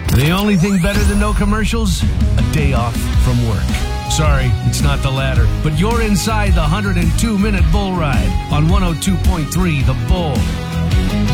The only thing better than no commercials? A day off from work. Sorry, it's not the latter, but you're inside the 102-minute bull ride on 102.3 The Bull.